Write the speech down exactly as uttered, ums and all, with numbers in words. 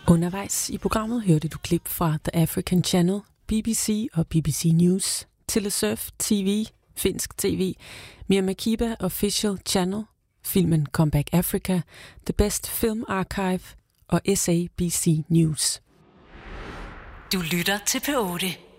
Undervejs i programmet hørte du klip fra The African Channel, B B C og B B C News, Telesurf T V, Finsk T V, Myanmar Official Channel, filmen Comeback Africa, The Best Film Archive og S A B C News. Du lytter til P otte.